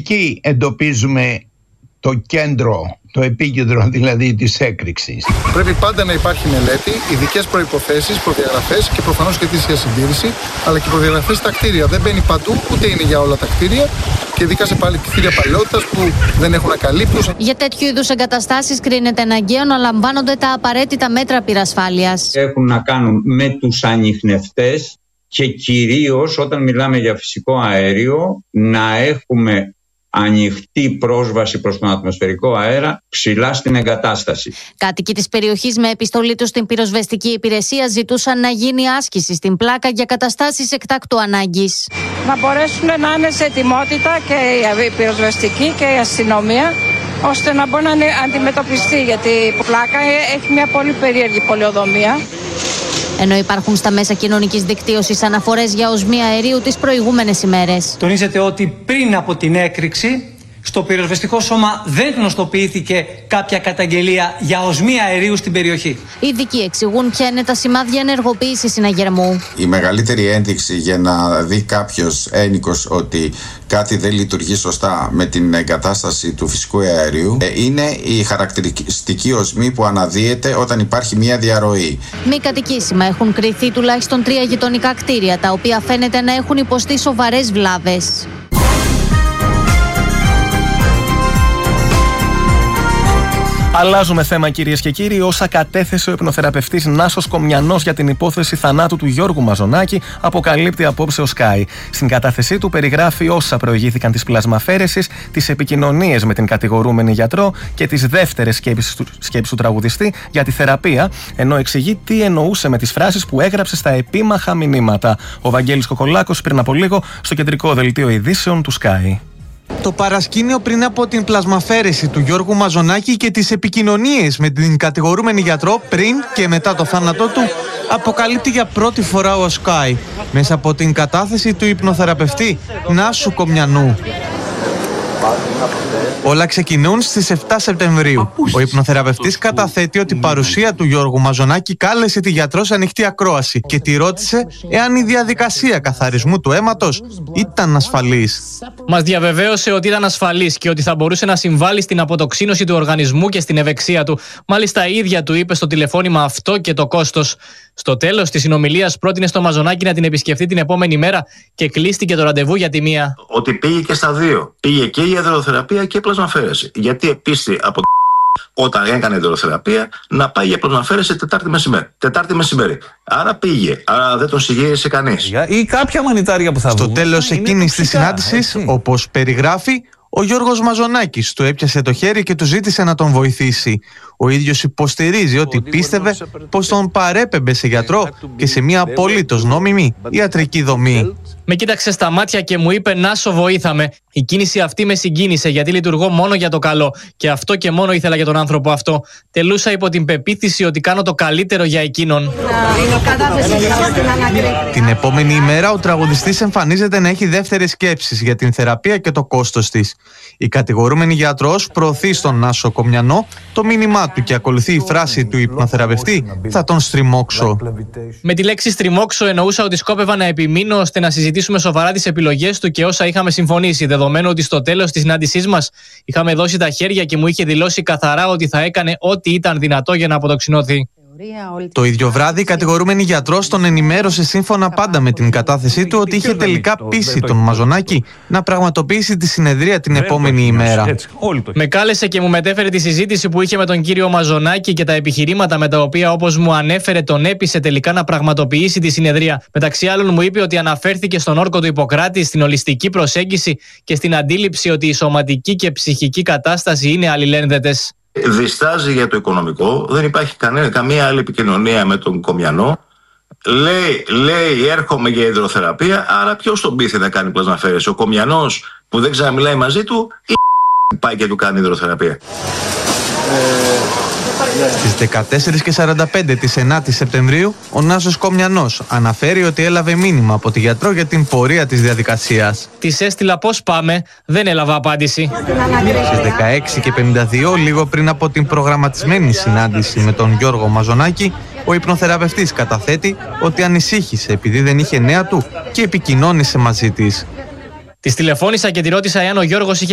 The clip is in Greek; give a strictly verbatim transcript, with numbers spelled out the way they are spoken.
εκεί εντοπίζουμε το κέντρο, το επίκεντρο δηλαδή της έκρηξης. Πρέπει πάντα να υπάρχει μελέτη, ειδικές προϋποθέσεις, προδιαγραφές και προφανώς και ετήσια συντήρηση, αλλά και προδιαγραφές στα κτίρια. Δεν μπαίνει παντού, ούτε είναι για όλα τα κτίρια, και ειδικά σε πάλι κτίρια παλαιότητας που δεν έχουν ακαλύπτους. Για τέτοιου είδους εγκαταστάσεις κρίνεται αναγκαίο να λαμβάνονται τα απαραίτητα μέτρα πυρασφάλειας. Έχουν να κάνουν με τους ανιχνευτές και κυρίως όταν μιλάμε για φυσικό αέριο να έχουμε ανοιχτή πρόσβαση προς τον ατμοσφαιρικό αέρα ψηλά στην εγκατάσταση. Κάτοικοι της περιοχής με επιστολή τους στην πυροσβεστική υπηρεσία ζητούσαν να γίνει άσκηση στην πλάκα για καταστάσεις εκτάκτου ανάγκης. Να μπορέσουν να είναι σε ετοιμότητα και η πυροσβεστική και η αστυνομία, ώστε να μπορεί να αντιμετωπιστεί, γιατί η πλάκα έχει μια πολύ περίεργη πολεοδομία. Ενώ υπάρχουν στα μέσα κοινωνικής δικτύωσης αναφορές για οσμία αερίου τις προηγούμενες ημέρες. Τονίζεται ότι πριν από την έκρηξη στο πυροσβεστικό σώμα δεν γνωστοποιήθηκε κάποια καταγγελία για οσμία αερίου στην περιοχή. Οι ειδικοί εξηγούν ποια είναι τα σημάδια ενεργοποίησης συναγερμού. Η μεγαλύτερη ένδειξη για να δει κάποιος ένοικος ότι κάτι δεν λειτουργεί σωστά με την εγκατάσταση του φυσικού αερίου είναι η χαρακτηριστική οσμή που αναδύεται όταν υπάρχει μια διαρροή. Μη κατοικήσιμα έχουν κριθεί τουλάχιστον τρία γειτονικά κτίρια, τα οποία φαίνεται να έχουν υποστεί σοβαρές βλάβες. Αλλάζουμε θέμα, κυρίες και κύριοι. Όσα κατέθεσε ο υπνοθεραπευτής Νάσος Κομιανός για την υπόθεση θανάτου του Γιώργου Μαζονάκη, αποκαλύπτει απόψε ο Sky. Στην κατάθεσή του περιγράφει όσα προηγήθηκαν της πλασμαφαίρεσης, τις επικοινωνίες με την κατηγορούμενη γιατρό και τις δεύτερες σκέψεις του, σκέψεις του τραγουδιστή για τη θεραπεία, ενώ εξηγεί τι εννοούσε με τις φράσεις που έγραψε στα επίμαχα μηνύματα. Ο Βαγγέλης Κοκολάκος πριν από λίγο στο κεντρικό δελτίο ειδήσεων του Sky. Το παρασκήνιο πριν από την πλασμαφαίρεση του Γιώργου Μαζονάκη και τις επικοινωνίες με την κατηγορούμενη γιατρό πριν και μετά το θάνατό του αποκαλύπτει για πρώτη φορά ο Sky μέσα από την κατάθεση του υπνοθεραπευτή Νάσου Κομιανού. Όλα ξεκινούν στις εφτά Σεπτεμβρίου. Ο υπνοθεραπευτής καταθέτει ότι η παρουσία του Γιώργου Μαζονάκη κάλεσε τη γιατρό σε ανοιχτή ακρόαση και τη ρώτησε εάν η διαδικασία καθαρισμού του αίματος ήταν ασφαλής. Μας διαβεβαίωσε ότι ήταν ασφαλής και ότι θα μπορούσε να συμβάλλει στην αποτοξίνωση του οργανισμού και στην ευεξία του. Μάλιστα η ίδια του είπε στο τηλεφώνημα αυτό και το κόστος. Στο τέλος της συνομιλίας πρότεινε στο Μαζονάκη να την επισκεφτεί την επόμενη μέρα και κλείστηκε το ραντεβού για τη μία. Ότι πήγε και στα δύο. Πήγε και η υδροθεραπεία και η πλασμαφαίρεση. Γιατί επίσης από όταν έκανε υδροθεραπεία να πάει για πλασμαφαίρεση Τετάρτη μεσημέρι. Τετάρτη μεσημέρι. Άρα πήγε. Άρα δεν τον συγγύησε κανείς. Ή κάποια μανιτάρια που θα βγουν. Στο τέλος εκείνης της συνάντησης, όπως περιγράφει, ο Γιώργος Μαζονάκης του έπιασε το χέρι και του ζήτησε να τον βοηθήσει. Ο ίδιος υποστηρίζει ότι πίστευε πως τον παρέπεμπε σε γιατρό και σε μια απολύτως νόμιμη ιατρική δομή. Με κοίταξε στα μάτια και μου είπε «Νάσο, βοήθαμε». Η κίνηση αυτή με συγκίνησε γιατί λειτουργώ μόνο για το καλό. Και αυτό και μόνο ήθελα για τον άνθρωπο αυτό. Τελούσα υπό την πεποίθηση ότι κάνω το καλύτερο για εκείνον. Την επόμενη ημέρα ο τραγουδιστής εμφανίζεται να έχει δεύτερες σκέψεις για την θεραπεία και το κόστος της. Η κατηγορούμενη γιατρός προωθεί στον Νάσο Κομιανό το μήνυμά του και ακολουθεί η φράση του υπνοθεραπευτή «Θα τον στριμώξω». Με τη λέξη στριμώξω εννοούσα ότι σκόπευα να επιμείνω ώστε να συζητήσουμε σοβαρά τις επιλογές του και όσα είχαμε συμφωνήσει, δεδομένου ότι στο τέλος της συνάντησής μας είχαμε δώσει τα χέρια και μου είχε δηλώσει καθαρά ότι θα έκανε ό,τι ήταν δυνατό για να αποτοξινώθει. Το ίδιο βράδυ, η κατηγορούμενη γιατρός τον ενημέρωσε σύμφωνα πάντα με την κατάθεσή του ότι είχε τελικά πείσει τον Μαζονάκη να πραγματοποιήσει τη συνεδρία την επόμενη ημέρα. Με κάλεσε και μου μετέφερε τη συζήτηση που είχε με τον κύριο Μαζονάκη και τα επιχειρήματα με τα οποία, όπως μου ανέφερε, τον έπεισε τελικά να πραγματοποιήσει τη συνεδρία. Μεταξύ άλλων, μου είπε ότι αναφέρθηκε στον όρκο του Ιπποκράτη, στην ολιστική προσέγγιση και στην αντίληψη ότι η σωματική και ψυχική κατάσταση είναι αλληλένδετες. Διστάζει για το οικονομικό, δεν υπάρχει κανένα, καμία άλλη επικοινωνία με τον Κομιανό. Λέει, λέει έρχομαι για υδροθεραπεία, άρα ποιος τον πείθει να κάνει πλασμαφαίρεση? Ο Κομιανός που δεν ξαναμιλάει μαζί του ή πάει και του κάνει υδροθεραπεία? Στις δεκατέσσερις και σαράντα πέντε της ενάτης Σεπτεμβρίου, ο Νάσος Κομιανός αναφέρει ότι έλαβε μήνυμα από τη γιατρό για την πορεία της διαδικασίας. Της έστειλα πώς πάμε, δεν έλαβα απάντηση. Στις δεκαέξι και πενήντα δύο, λίγο πριν από την προγραμματισμένη συνάντηση με τον Γιώργο Μαζονάκη, ο υπνοθεραπευτής καταθέτει ότι ανησύχησε επειδή δεν είχε νέα του και επικοινώνησε μαζί της. Της τηλεφώνησα και τη ρώτησα εάν ο Γιώργος είχε